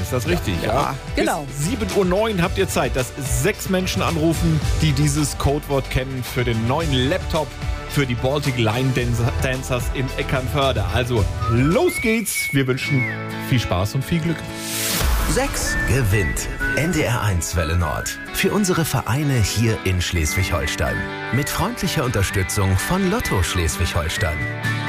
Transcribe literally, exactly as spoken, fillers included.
ist das richtig? Ja, Ja, genau. Bis sieben Uhr neun habt ihr Zeit, dass sechs Menschen anrufen, die dieses Codewort kennen für den neuen Laptop für die Baltic Line Dancers in Eckernförde. Also, los geht's. Wir wünschen viel Spaß und viel Glück. sechs gewinnt. N D R eins Welle Nord. Für unsere Vereine hier in Schleswig-Holstein. Mit freundlicher Unterstützung von Lotto Schleswig-Holstein.